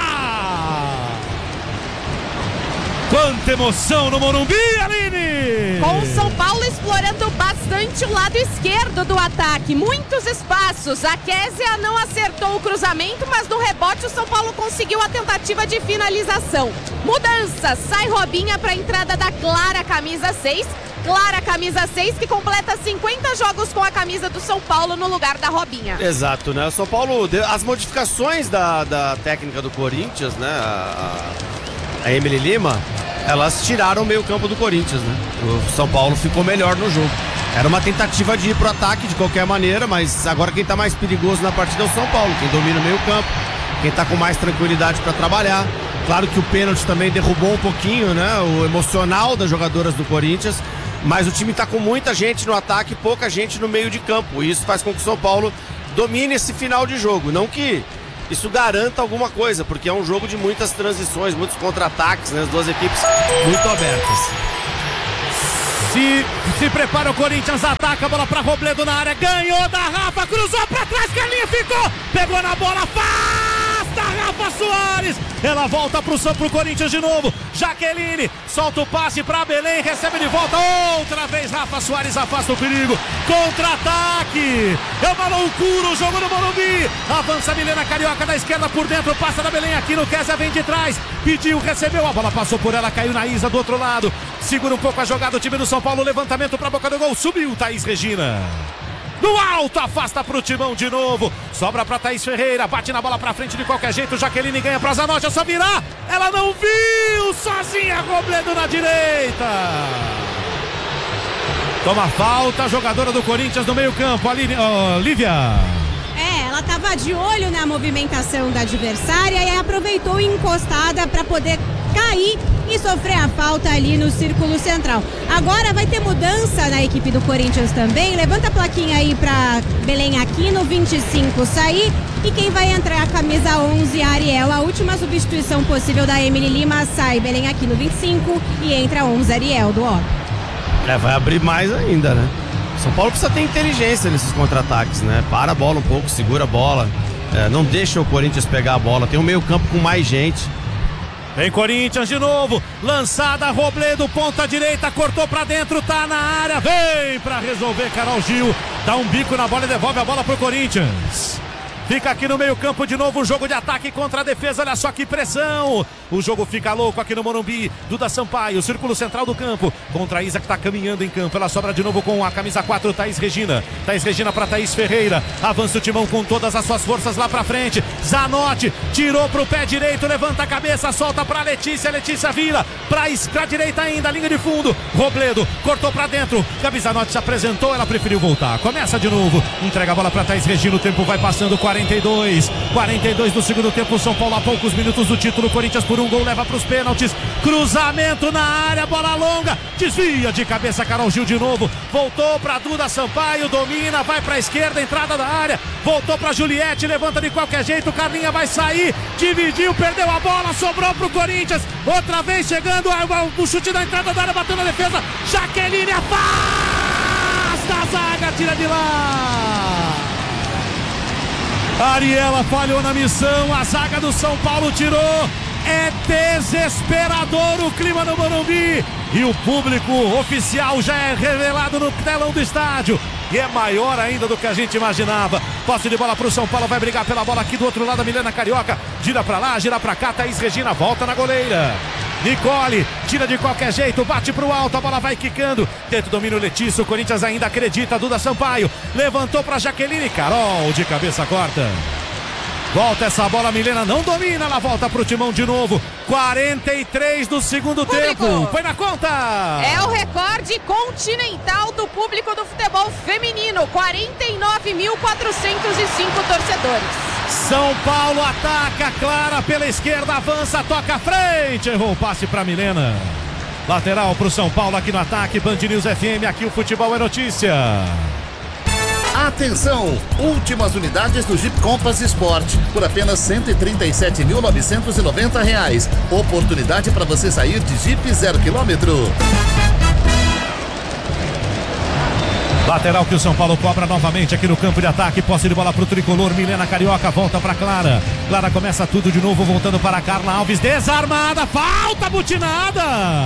Quanta emoção no Morumbi, Aline! Com o São Paulo explorando bastante o lado esquerdo do ataque. Muitos espaços. A Késia não acertou o cruzamento, mas no rebote o São Paulo conseguiu a tentativa de finalização. Mudança. Sai Robinha para a entrada da Clara, camisa seis. Clara, camisa seis, que completa cinquenta jogos com a camisa do São Paulo no lugar da Robinha. Exato, né? O São Paulo, as modificações da, da técnica do Corinthians, né? A, a Emily Lima, elas tiraram o meio campo do Corinthians, né? O São Paulo ficou melhor no jogo. Era uma tentativa de ir pro ataque de qualquer maneira, mas agora quem tá mais perigoso na partida é o São Paulo, quem domina o meio campo, quem tá com mais tranquilidade para trabalhar. Claro que o pênalti também derrubou um pouquinho, né? O emocional das jogadoras do Corinthians, mas o time tá com muita gente no ataque e pouca gente no meio de campo. E isso faz com que o São Paulo domine esse final de jogo. Não que isso garanta alguma coisa, porque é um jogo de muitas transições, muitos contra-ataques, né? As duas equipes muito abertas. Se, se prepara o Corinthians, ataca a bola pra Robledo na área, ganhou da Rafa, cruzou pra trás, Carlinha ficou, pegou na bola, afasta Rafa Soares, ela volta pro, pro Corinthians de novo, Jaqueline, solta o passe pra Belém, recebe de volta, outra vez Rafa Soares afasta o perigo, contra-ataque, é uma loucura o jogo no Morumbi, avança a Milena Carioca da esquerda por dentro, passa da Belém aqui no Kézia, vem de trás, pediu, recebeu, a bola passou por ela, caiu na Isa do outro lado, segura um pouco a jogada, o time do São Paulo, levantamento pra boca do gol, subiu Thaís Regina. No alto, afasta pro Timão de novo. Sobra pra Thaís Ferreira, bate na bola pra frente de qualquer jeito. Jaqueline ganha pra Zanotti, é só virar. Ela não viu, sozinha, Robledo na direita. Toma falta, jogadora do Corinthians no meio campo, ali, oh, Lívia. É, ela tava de olho na movimentação da adversária e aproveitou encostada para poder cair e sofrer a falta ali no círculo central. Agora vai ter mudança na equipe do Corinthians também. Levanta a plaquinha aí para Belém Aquino, vinte e cinco sair. E quem vai entrar a camisa onze, a Ariel. A última substituição possível da Emily Lima, sai Belém Aquino, vinte e cinco e entra onze, Ariel do Ó. É, vai abrir mais ainda, né? São Paulo precisa ter inteligência nesses contra-ataques, né? Para a bola um pouco, segura a bola, é, não deixa o Corinthians pegar a bola. Tem um meio campo com mais gente. Vem Corinthians de novo, lançada, Robledo, ponta direita, cortou pra dentro, tá na área, vem pra resolver Carol Gil, dá um bico na bola e devolve a bola pro Corinthians. Fica aqui no meio campo de novo, um jogo de ataque contra a defesa, olha só que pressão. O jogo fica louco aqui no Morumbi. Duda Sampaio, círculo central do campo, contra a Isa que tá caminhando em campo. Ela sobra de novo com a camisa quatro, Thaís Regina. Thaís Regina pra Thaís Ferreira. Avança o Timão com todas as suas forças lá pra frente. Zanotti, tirou pro pé direito, levanta a cabeça, solta pra Letícia. Letícia vira pra esquerda direita ainda, linha de fundo. Robledo, cortou pra dentro. Gabi Zanotti se apresentou, ela preferiu voltar. Começa de novo, entrega a bola pra Thaís Regina. O tempo vai passando, quarenta e dois, quarenta e dois do segundo tempo. São Paulo a poucos minutos do título. Corinthians por um gol leva para os pênaltis. Cruzamento na área, bola longa, desvia de cabeça Carol Gil de novo. Voltou para Duda Sampaio, domina, vai para a esquerda, entrada da área. Voltou para Juliette, levanta de qualquer jeito. Carlinha vai sair, dividiu, perdeu a bola, sobrou para o Corinthians. Outra vez chegando o chute da entrada da área, bateu na defesa. Jaqueline afasta a zaga, tira de lá. Ariela falhou na missão, a zaga do São Paulo tirou. É desesperador o clima no Morumbi. E o público oficial já é revelado no telão do estádio. E é maior ainda do que a gente imaginava. Posse de bola pro São Paulo, vai brigar pela bola aqui do outro lado, a Milena Carioca. Gira pra lá, gira pra cá, Thaís Regina volta na goleira. Nicole, tira de qualquer jeito, bate pro alto, a bola vai quicando. Dentro do domínio Letícia, o Corinthians ainda acredita, Duda Sampaio. Levantou pra Jaqueline, Carol de cabeça corta. Volta essa bola, Milena não domina, ela volta pro Timão de novo. quarenta e três do segundo público. tempo. Foi na conta. É o recorde continental do público do futebol feminino. quarenta e nove mil quatrocentos e cinco torcedores. São Paulo ataca, Clara pela esquerda, avança, toca à frente. Errou o passe pra Milena. Lateral pro São Paulo aqui no ataque. Band News F M, aqui o futebol é notícia. Atenção! Últimas unidades do Jeep Compass Sport por apenas cento e trinta e sete mil novecentos e noventa reais. Oportunidade para você sair de Jeep zero quilômetro. Lateral que o São Paulo cobra novamente aqui no campo de ataque. Posse de bola pro tricolor. Milena Carioca volta pra Clara. Clara começa tudo de novo, voltando para Carla Alves. Desarmada, falta butinada.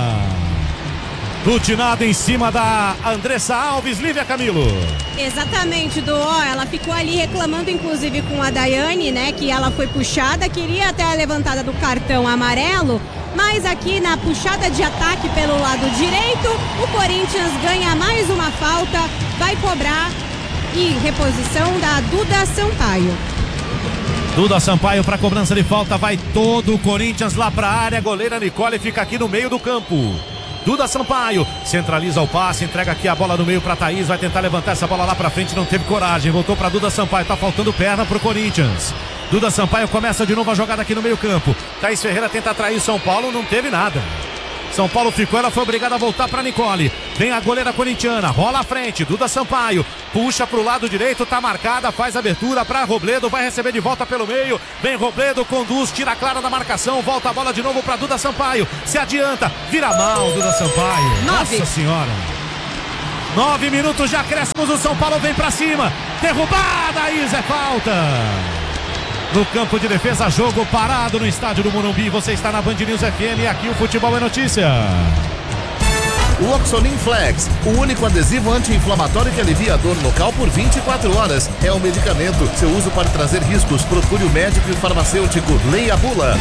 Butinada em cima da Andressa Alves. Lívia Camilo. Exatamente, do ó, ela ficou ali reclamando inclusive com a Daiane, né, que ela foi puxada, queria até a levantada do cartão amarelo, mas aqui na puxada de ataque pelo lado direito, o Corinthians ganha mais uma falta, vai cobrar e reposição da Duda Sampaio. Duda Sampaio para cobrança de falta, vai todo o Corinthians lá para a área, goleira Nicole fica aqui no meio do campo. Duda Sampaio centraliza o passe, entrega aqui a bola no meio para Thaís, vai tentar levantar essa bola lá para frente, não teve coragem, voltou para Duda Sampaio, tá faltando perna pro Corinthians. Duda Sampaio começa de novo a jogada aqui no meio campo. Thaís Ferreira tenta atrair o São Paulo, não teve nada. São Paulo ficou, ela foi obrigada a voltar para Nicole. Vem a goleira corintiana, rola à frente, Duda Sampaio, puxa pro lado direito, tá marcada, faz abertura para Robledo, vai receber de volta pelo meio. Vem Robledo, conduz, tira a clara da marcação, volta a bola de novo para Duda Sampaio. Se adianta, vira mal Duda Sampaio. Nove. Nossa senhora. Nove minutos de acréscimos, o São Paulo vem pra cima. Derrubada, Isa, é falta. No campo de defesa, jogo parado no estádio do Morumbi. Você está na Band News F M e aqui o Futebol é Notícia. Loxonin Flex, o único adesivo anti-inflamatório que alivia a dor local por vinte e quatro horas. É um medicamento. Seu uso pode trazer riscos. Procure o médico e o farmacêutico. Leia a bula.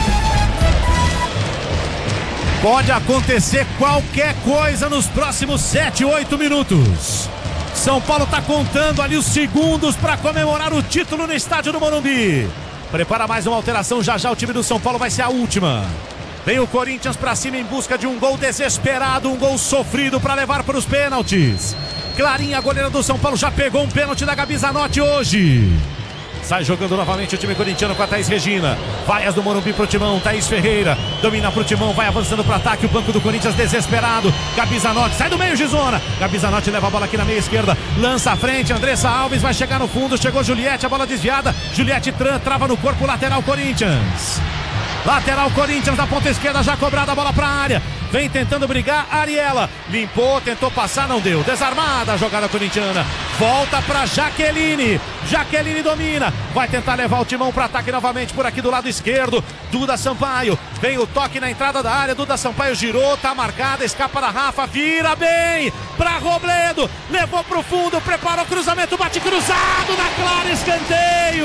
Pode acontecer qualquer coisa nos próximos sete, oito minutos. São Paulo está contando ali os segundos para comemorar o título no estádio do Morumbi. Prepara mais uma alteração, já já o time do São Paulo vai ser a última. Vem o Corinthians para cima em busca de um gol desesperado, um gol sofrido para levar para os pênaltis. Clarinha, a goleira do São Paulo, já pegou um pênalti da Gabi Zanotti hoje. Sai jogando novamente o time corintiano com a Thaís Regina. Vaias do Morumbi pro Timão, Thaís Ferreira. Domina pro Timão, vai avançando pro ataque. O banco do Corinthians desesperado. Gabi Zanotti, sai do meio, Gizona. Gabi Zanotti leva a bola aqui na meia esquerda. Lança à frente, Andressa Alves vai chegar no fundo. Chegou Juliette, a bola desviada. Juliette Tran, trava no corpo, lateral Corinthians. Lateral Corinthians na ponta esquerda, já cobrada a bola pra área. Vem tentando brigar, Ariela. Limpou, tentou passar, não deu. Desarmada a jogada corintiana. Volta pra Jaqueline. Jaqueline domina. Vai tentar levar o Timão para ataque novamente por aqui do lado esquerdo. Duda Sampaio. Vem o toque na entrada da área. Duda Sampaio girou, tá marcada. Escapa da Rafa, vira bem pra Robledo. Levou pro fundo, preparou o cruzamento. Bate cruzado na clara, escanteio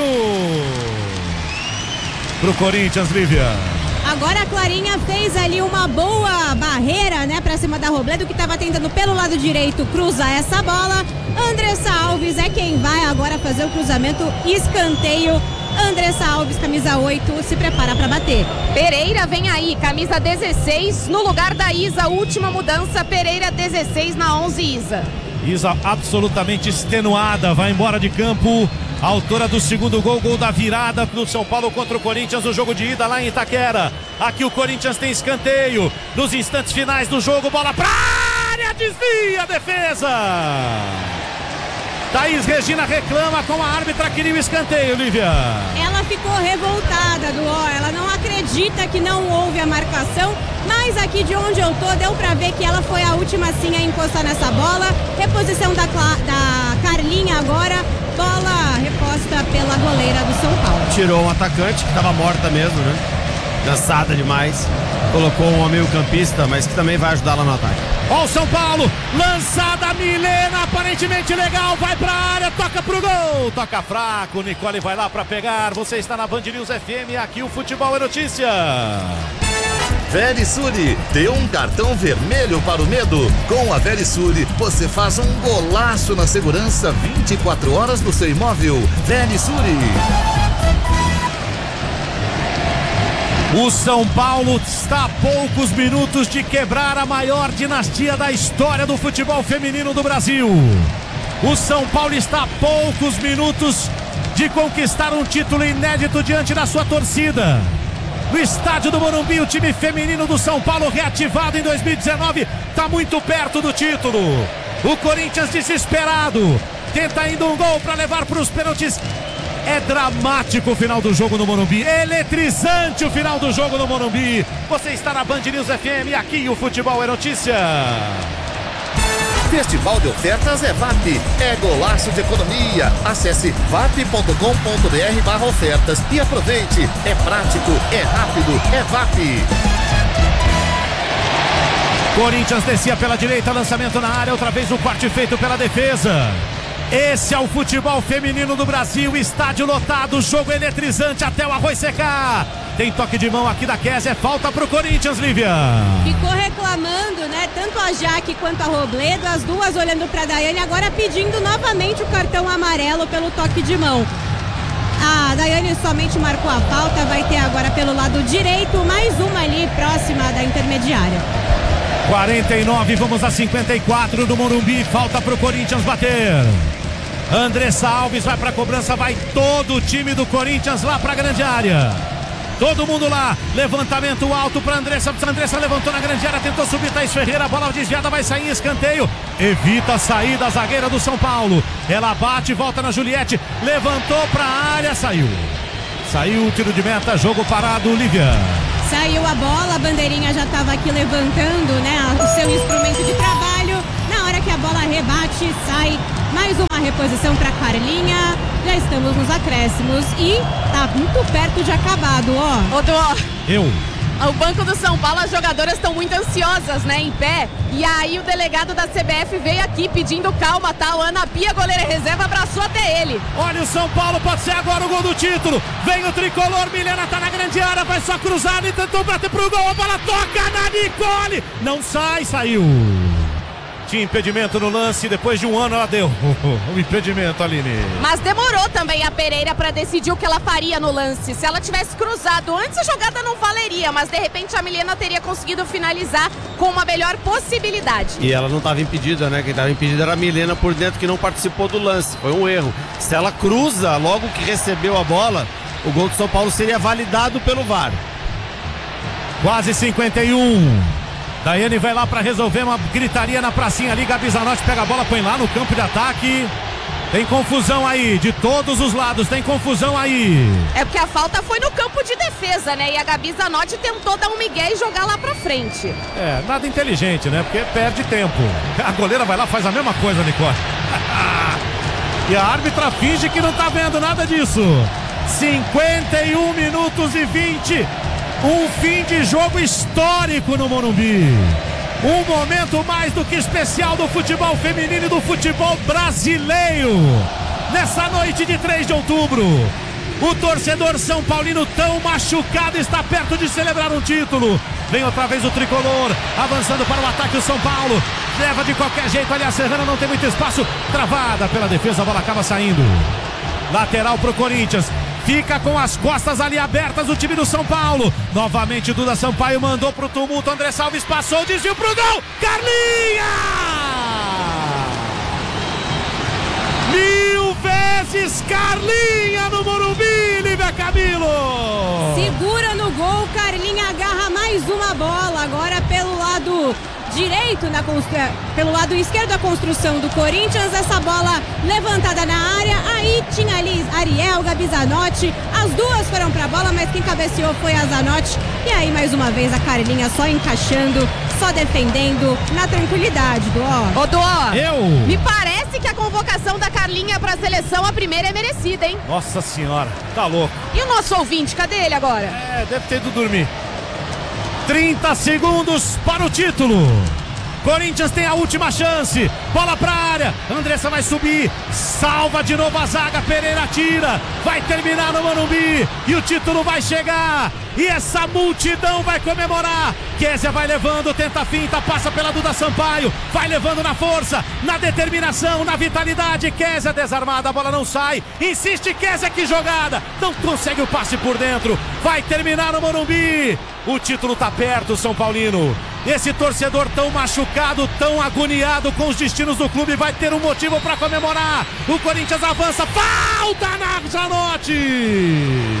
pro Corinthians, Lívia. Agora a Clarinha fez ali uma boa barreira, né, pra cima da Robledo, que estava tentando pelo lado direito cruzar essa bola. Andressa Alves é quem vai agora fazer o cruzamento, escanteio. Andressa Alves, camisa oito, se prepara para bater. Pereira vem aí, camisa dezesseis, no lugar da Isa, última mudança, Pereira dezesseis na onze, Isa. Isa absolutamente extenuada, vai embora de campo. Autora do segundo gol, gol da virada do São Paulo contra o Corinthians no jogo de ida lá em Itaquera. Aqui o Corinthians tem escanteio. Nos instantes finais do jogo, bola pra área, desvia a defesa. Thaís Regina reclama com a árbitra, queria o escanteio, Lívia. Ela ficou revoltada, Duó, ela não acredita que não houve a marcação, mas aqui de onde eu tô, deu pra ver que ela foi a última sim a encostar nessa bola. Reposição da, da Carlinha agora, bola reposta pela goleira do São Paulo. Tirou um atacante que tava morta mesmo, né? Cansada demais. Colocou um meio campista, mas que também vai ajudar lá no ataque. Ó o São Paulo, lançada Milena, aparentemente legal, vai pra área, toca pro gol, toca fraco, Nicole vai lá pra pegar. Você está na Band News F M, aqui o Futebol é Notícia. Verisure, dê um cartão vermelho para o medo. Com a Verisure, você faz um golaço na segurança vinte e quatro horas do seu imóvel. Verisure. O São Paulo está a poucos minutos de quebrar a maior dinastia da história do futebol feminino do Brasil. O São Paulo está a poucos minutos de conquistar um título inédito diante da sua torcida. No estádio do Morumbi, o time feminino do São Paulo, reativado em dois mil e dezenove, está muito perto do título. O Corinthians desesperado, tenta ainda um gol para levar para os pênaltis. É dramático o final do jogo no Morumbi, eletrizante o final do jogo no Morumbi. Você está na Band News F M, aqui o Futebol é Notícia. Festival de ofertas é V A P, é golaço de economia. Acesse vap ponto com ponto br barra ofertas e aproveite. É prático, é rápido, é V A P. Corinthians descia pela direita, lançamento na área, outra vez o corte feito pela defesa. Esse é o futebol feminino do Brasil, estádio lotado, jogo eletrizante até o arroz secar. Tem toque de mão aqui da Kézia, é falta pro Corinthians, Lívia. Ficou reclamando, né? Tanto a Jaque quanto a Robledo, as duas olhando pra Daiane, agora pedindo novamente o cartão amarelo pelo toque de mão. A Daiane somente marcou a falta, vai ter agora pelo lado direito, mais uma ali próxima da intermediária. quarenta e nove, vamos a cinquenta e quatro do Morumbi, falta pro Corinthians bater. Andressa Alves vai pra cobrança, vai todo o time do Corinthians lá pra grande área. Todo mundo lá, levantamento alto para Andressa, Andressa levantou na grande área, tentou subir, Thaís Ferreira, a bola desviada, vai sair em escanteio, evita a saída, a zagueira do São Paulo, ela bate, volta na Juliette, levantou para a área, saiu, saiu o tiro de meta, jogo parado, Lívia. Saiu a bola, a bandeirinha já estava aqui levantando, né, o seu instrumento de trabalho. Na hora que a bola rebate, sai mais uma reposição para Carlinha. Já estamos nos acréscimos e tá muito perto de acabado, ó. Ô, Duó. Eu. O banco do São Paulo, as jogadoras estão muito ansiosas, né, em pé. E aí o delegado da C B F veio aqui pedindo calma, tá? O Ana Pia, goleira reserva, abraçou até ele. Olha o São Paulo, pode ser agora o gol do título. Vem o tricolor, Milena tá na grande área, vai só cruzar e tentou bater pro gol. A bola toca na Nicole. Não sai, saiu. Tinha impedimento no lance, depois de um ano ela deu o impedimento, Aline. Mas demorou também a Pereira para decidir o que ela faria no lance. Se ela tivesse cruzado antes, a jogada não valeria, mas de repente a Milena teria conseguido finalizar com uma melhor possibilidade. E ela não estava impedida, né? Quem estava impedida era a Milena por dentro, que não participou do lance. Foi um erro. Se ela cruza logo que recebeu a bola, o gol do São Paulo seria validado pelo V A R. Quase cinquenta e um. Daiane vai lá para resolver uma gritaria na pracinha ali. Gabi Zanotti pega a bola, põe lá no campo de ataque. Tem confusão aí, de todos os lados, tem confusão aí. É porque a falta foi no campo de defesa, né? E a Gabi Zanotti tentou dar um migué e jogar lá pra frente. É, nada inteligente, né? Porque perde tempo. A goleira vai lá, faz a mesma coisa, Nicole. E a árbitra finge que não tá vendo nada disso. cinquenta e um minutos e vinte. Um fim de jogo histórico no Morumbi. Um momento mais do que especial do futebol feminino e do futebol brasileiro. Nessa noite de três de outubro, o torcedor São Paulino tão machucado está perto de celebrar um título. Vem outra vez o tricolor, avançando para o ataque o São Paulo. Leva de qualquer jeito ali a Serrana, não tem muito espaço. Travada pela defesa, a bola acaba saindo. Lateral para o Corinthians. Fica com as costas ali abertas o time do São Paulo. Novamente Duda Sampaio mandou pro tumulto. André Salves passou, desviou pro gol. Carlinha! Mil vezes Carlinha no Morumbi, Lívia Camilo. Segura no gol, Carlinha agarra mais uma bola. Agora pelo lado direito, na constru... pelo lado esquerdo da construção do Corinthians, essa bola levantada na área, aí tinha ali Ariel, Gabi Zanotti, as duas foram pra bola, mas quem cabeceou foi a Zanotti, e aí mais uma vez a Carlinha só encaixando, só defendendo, na tranquilidade, Duó. Ô, Duó, eu me parece que a convocação da Carlinha pra seleção, a primeira é merecida, hein? Nossa senhora, tá louco. E o nosso ouvinte, cadê ele agora? É, deve ter ido dormir. trinta segundos para o título. Corinthians tem a última chance. Bola para a área. Andressa vai subir. Salva de novo a zaga. Pereira tira. Vai terminar no Morumbi. E o título vai chegar. E essa multidão vai comemorar. Kézia vai levando, tenta a finta, passa pela Duda Sampaio. Vai levando na força, na determinação, na vitalidade. Kézia desarmada, a bola não sai. Insiste Kézia, que jogada. Não consegue o passe por dentro. Vai terminar no Morumbi. O título tá perto, São Paulino. Esse torcedor tão machucado, tão agoniado com os destinos do clube, vai ter um motivo para comemorar. O Corinthians avança, falta na Zanotti.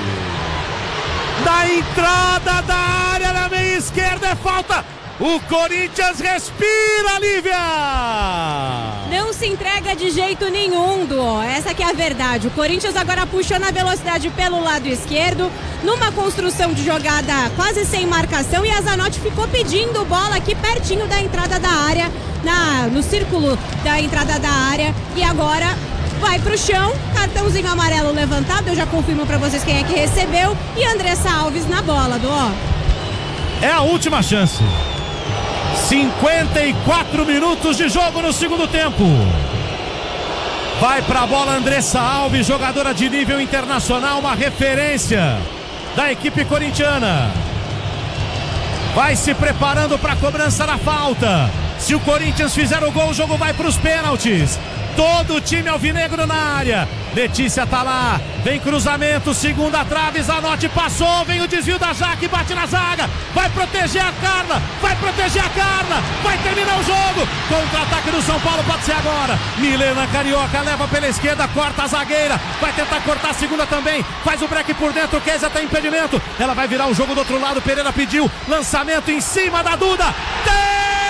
Na entrada da área, na meia esquerda, é falta. O Corinthians respira, Lívia! Não se entrega de jeito nenhum, Duó. Essa que é a verdade. O Corinthians agora puxando a velocidade pelo lado esquerdo, numa construção de jogada quase sem marcação, e a Zanotti ficou pedindo bola aqui pertinho da entrada da área, na, no círculo da entrada da área, e agora vai pro chão, cartãozinho amarelo levantado, eu já confirmo pra vocês quem é que recebeu, e Andressa Alves na bola, Duó. É a última chance. cinquenta e quatro minutos de jogo no segundo tempo. Vai pra bola Andressa Alves, jogadora de nível internacional, uma referência da equipe corintiana. Vai se preparando para a cobrança da falta. Se o Corinthians fizer o gol, o jogo vai para os pênaltis. todo o time alvinegro na área. Letícia tá lá, vem cruzamento, segunda trave, Zanotti passou, vem o desvio da Jaque, bate na zaga, vai proteger a Carla, vai proteger a Carla, vai terminar o jogo, contra-ataque do São Paulo, pode ser agora, Milena Carioca leva pela esquerda, corta a zagueira, vai tentar cortar a segunda também, faz o break por dentro, Kézia tem impedimento, ela vai virar o jogo do outro lado, Pereira pediu, lançamento em cima da Duda, tem!